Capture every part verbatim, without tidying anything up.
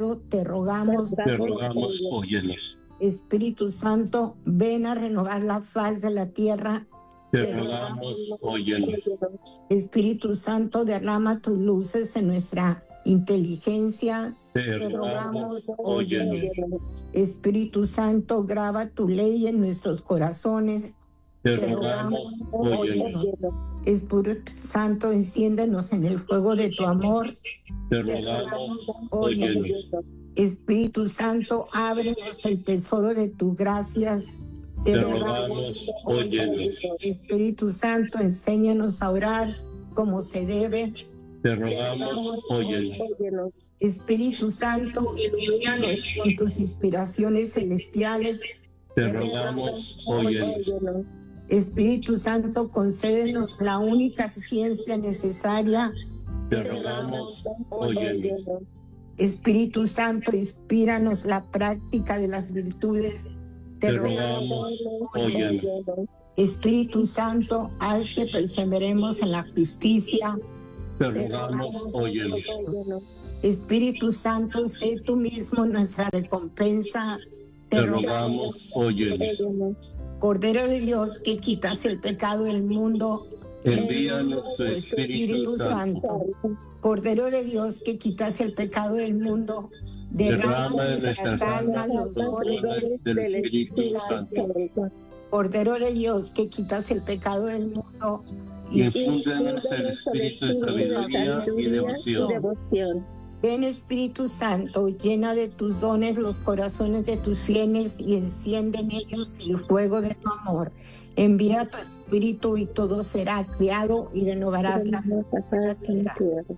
pecado, te rogamos, Te rogamos, óyenos. Espíritu Santo, ven a renovar la faz de la tierra. Te rogamos, óyenos. Espíritu Santo, derrama tus luces en nuestra inteligencia. Te Te rogamos, rogamos, óyenos. óyenos. Espíritu Santo, graba tu ley en nuestros corazones. Te Te rogamos, rogamos, óyenos. óyenos. Espíritu Santo, enciéndenos en el fuego de tu amor. Te Te rogamos, rogamos, óyenos. óyenos. Espíritu Santo, ábrenos el tesoro de tus gracias. Te Te rogamos, rogamos, óyenos. Espíritu Santo, enséñanos a orar como se debe. Te rogamos, óyenos. Espíritu Santo, ilumínanos con tus inspiraciones celestiales. Te rogamos, óyenos. Espíritu Santo, concédenos la única ciencia necesaria. Te rogamos, óyenos. Espíritu Santo, inspíranos la práctica de las virtudes. Te rogamos, óyenos. Espíritu Santo, haz que perseveremos en la justicia. Te rogamos, óyenos. Espíritu Santo, sé tú mismo nuestra recompensa. Te rogamos, óyenos. Cordero de Dios, que quitas el pecado del mundo, envíanos tu Espíritu Santo. Cordero de Dios, que quitas el pecado del mundo, derrama de nuestras almas los dones del Espíritu Santo. Cordero de Dios, que quitas el pecado del mundo, infúndenos el espíritu de sabiduría y devoción. Ven, Espíritu Santo, llena de tus dones los corazones de tus fieles y enciende en ellos el fuego de tu amor. Envía tu Espíritu y todo será creado y renovarás la faz de la tierra.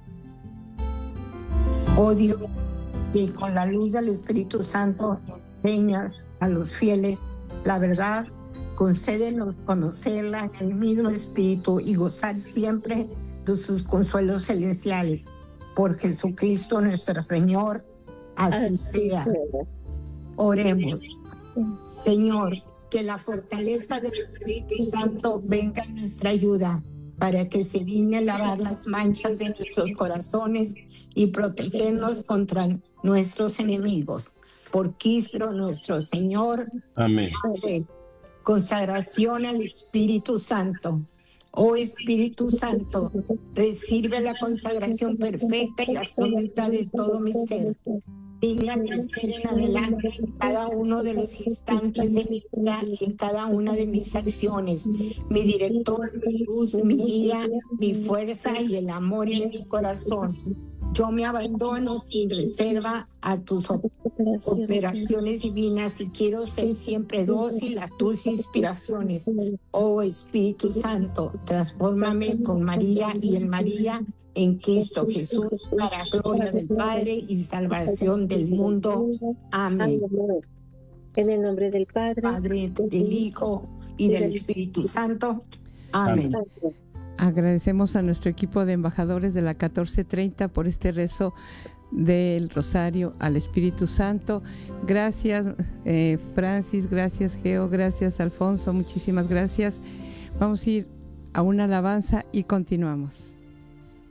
Oh Dios, que con la luz del Espíritu Santo enseñas a los fieles la verdad, concédenos conocerla en el mismo Espíritu y gozar siempre de sus consuelos celestiales. Por Jesucristo nuestro Señor, así sea. Oremos. Señor, que la fortaleza del Espíritu Santo venga en nuestra ayuda, para que se digne lavar las manchas de nuestros corazones y protegernos contra nuestros enemigos. Por Cristo nuestro Señor. Amén. Amén. Consagración al Espíritu Santo. Oh Espíritu Santo, recibe la consagración perfecta y absoluta de todo mi ser. Dígnate ser en adelante en cada uno de los instantes de mi vida y en cada una de mis acciones. Mi director, mi luz, mi guía, mi fuerza y el amor en mi corazón. Yo me abandono sin reserva a tus operaciones divinas y quiero ser siempre dócil a tus inspiraciones. Oh Espíritu Santo, transfórmame con María y en María en Cristo Jesús para gloria del Padre y salvación del mundo. Amén. En el nombre del Padre, Padre, del Hijo y del Espíritu Santo. Amén. Agradecemos a nuestro equipo de embajadores de la catorce treinta por este rezo del Rosario al Espíritu Santo. Gracias, eh, Francis, gracias, Geo, gracias, Alfonso, muchísimas gracias. Vamos a ir a una alabanza y continuamos.